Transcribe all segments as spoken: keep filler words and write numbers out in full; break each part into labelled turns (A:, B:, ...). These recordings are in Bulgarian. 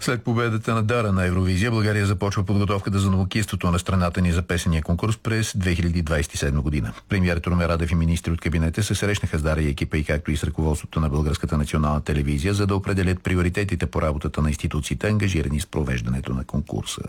A: След победата на Дара на Евровизия, България започва подготовката за новокинството на страната ни за песения конкурс през две хиляди двадесет и седма година. Премиерът Румен Радев и министри от кабинета се срещнаха с Дара и екипа, и както и с ръководството на Българската национална телевизия, за да определят приоритетите по работата на институциите, ангажирани с провеждането на конкурса.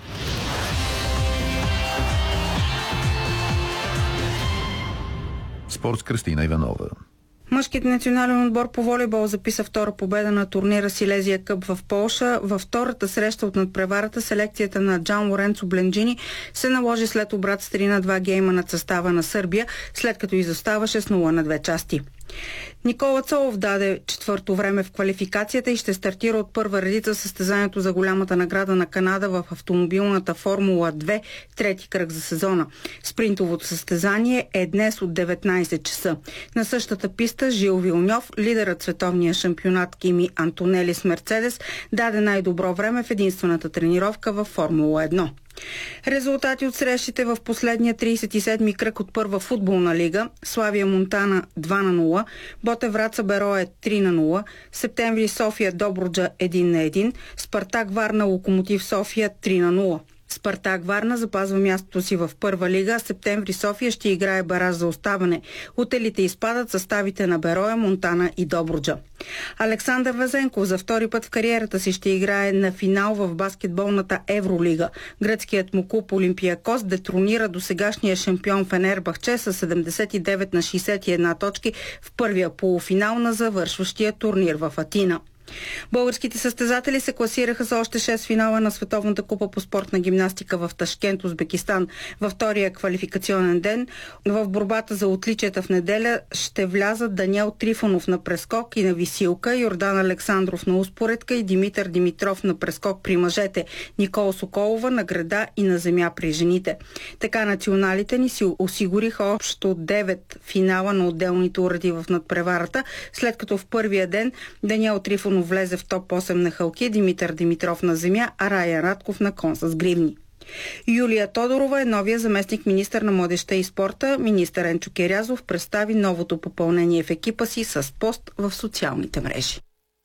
A: Спорт с Кристина Иванова.
B: Мъжкият национален отбор по волейбол записа втора победа на турнира Силезия Къп в Полша. Във втората среща от надпреварата селекцията на Джан Лоренцо Бленджини се наложи след обрат с три на два гейма над състава на Сърбия, след като изоставаше с нула на две части. Никола Цолов даде четвърто време в квалификацията и ще стартира от първа редица състезанието за голямата награда на Канада в автомобилната Формула две, трети кръг за сезона. Спринтовото състезание е днес от деветнадесет часа. На същата писта Жил Вилньов, лидерът световния шампионат Кими Антонели с Мерцедес, даде най-добро време в единствената тренировка във Формула едно. Резултати от срещите в последния тридесет и седми кръг от първа футболна лига: Славия Монтана два на нула, Ботев Враца Берое три на нула, Септември София Добруджа един на един, Спартак Варна Локомотив София три на нула. Спартак Варна запазва мястото си в първа лига, Септември София ще играе бараж за оставане. От елите изпадат съставите на Берое, Монтана и Добруджа. Александър Везенков за втори път в кариерата си ще играе на финал в баскетболната Евролига. Гръцкият му клуб Олимпиакос детронира досегашния шампион Фенербахче с седемдесет и девет на шейсет и една точки в първия полуфинал на завършващия турнир в Атина. Българските състезатели се класираха за още шест финала на Световната купа по спортна гимнастика в Ташкент, Узбекистан. Във втория квалификационен ден в борбата за отличията в неделя ще влязат Даниел Трифонов на прескок и на висилка, Йордан Александров на успоредка и Димитър Димитров на прескок при мъжете, Никола Соколова на града и на земя при жените. Така националите ни си осигуриха общо девет финала на отделните уреди в надпреварата, след като в първия ден Даниел Трифонов влезе в топ осем на хълки, Димитър Димитров на земя, а Рая Радков на кон с гривни. Юлия Тодорова е новия заместник министър на младежта и спорта. Министър Енчо Керязов представи новото попълнение в екипа си с пост в социалните мрежи.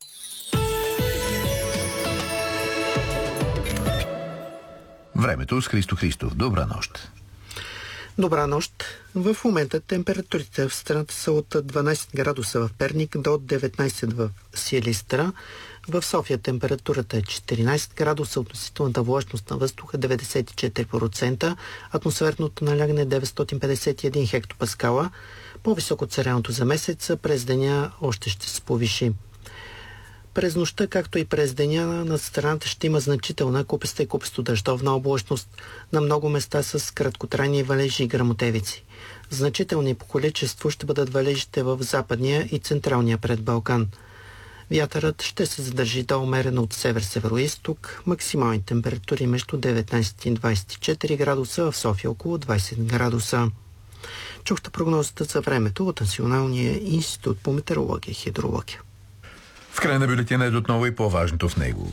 A: Времето с Христо Христов. Добра нощ.
C: Добра нощ. В момента температурите в страната са от дванадесет градуса в Перник до деветнадесет в Силистра. В София температурата е четиринадесет градуса, относителната влажност на въздуха деветдесет и четири процента, атмосферното налягане деветстотин петдесет и един хектопаскала. По-високо от средното за месеца, през деня още ще се повиши. През нощта, както и през деня, над страната ще има значителна купеста и купесто дъждовна облачност, на много места с краткотрайни валежи и гръмотевици. Значителни по количество ще бъдат валежите в западния и централния предбалкан. Вятърът ще се задържи до умерено от север-североизток, максимални температури между деветнадесет и двадесет и четири градуса, в София около двадесет градуса. Чухте прогнозата за времето от Националния институт по метеорология и хидрология.
A: В края на бюлетина е отново и по-важното в него.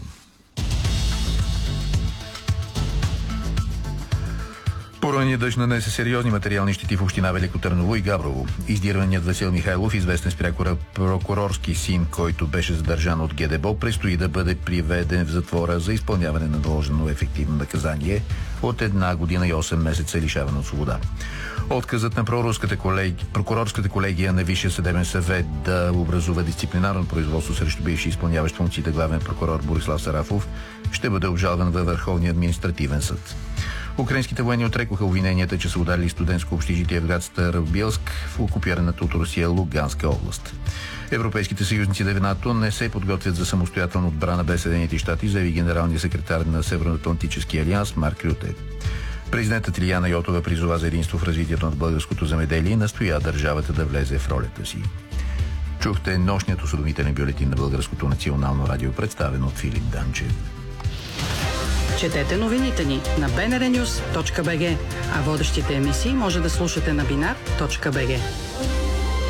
A: Пораненият дъжд нанесе сериозни материални щети в община Велико Търново и Габрово. Издирваният Васил Михайлов, известен с прокурорски син, който беше задържан от ГДБО, предстои да бъде приведен в затвора за изпълняване на наложено ефективно наказание от една година и осем месеца лишаване от свобода. Отказът на прокурорската колегия на Висшия съдебен съвет да образува дисциплинарно производство срещу бивши изпълняващ функциите главен прокурор Борислав Сарафов ще бъде обжалван във Върховния административен съд. Украинските военни отрекоха обвиненията, че са ударили студентско общежитие в град Старобилск в окупираната от Русия Луганска област. Европейските съюзници на НАТО не се подготвят за самостоятелна отбрана без Съединените щати, заяви генералният секретар на Северноатлантическия алианс Марк Рюте. Президентът Илияна Йотова призова за единство в развитието на българското земеделие и настоя държавата да влезе в ролята си. Чухте нощният осведомителен бюлетин на Българското национално радио, представен от Филип Данчев.
D: Четете новините ни на би ен ар нюз точка би джи, а водещите емисии може да слушате на бинар точка би джи.